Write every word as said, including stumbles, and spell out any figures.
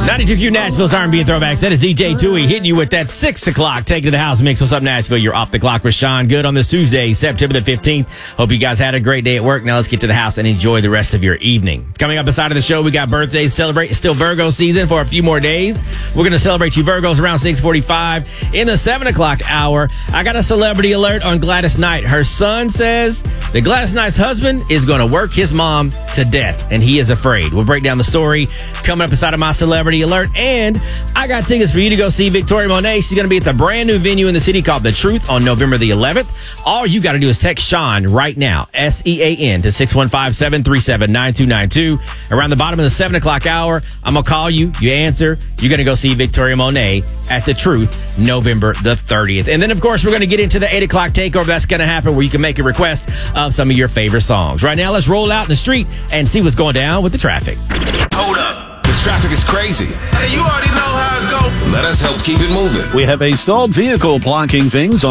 ninety-two Q Nashville's R and B and Throwbacks. That is D J Dewey hitting you with that six o'clock Take It to the House mix. What's up, Nashville? You're off the clock with Sean Good on this Tuesday, September the fifteenth. Hope you guys had a great day at work. Now let's get to the house and enjoy the rest of your evening. Coming up beside of the show, we got birthdays to celebrate. It's still Virgo season for a few more days. We're going to celebrate you Virgos around six forty-five. In the seven o'clock hour, I got a celebrity alert on Gladys Knight. Her son says that Gladys Knight's husband is going to work his mom to death, and he is afraid. We'll break down the story coming up inside of my celebrity alert. And I got tickets for you to go see Victoria Monet. She's going to be at the brand new venue in the city called The Truth on November the eleventh. All you got to do is text Sean right now, S E A N, to six one five, seven three seven, nine two nine two. Around the bottom of the seven o'clock hour, I'm going to call you. You answer. You're going to go see Victoria Monet at The Truth November the thirtieth. And then, of course, we're going to get into the eight o'clock takeover. That's going to happen where you can make a request of some of your favorite songs. Right now, let's roll out in the street and see what's going down with the traffic. Hold up. The traffic is crazy. Hey, you already know how it goes. Let us help keep it moving. We have a stalled vehicle blocking things on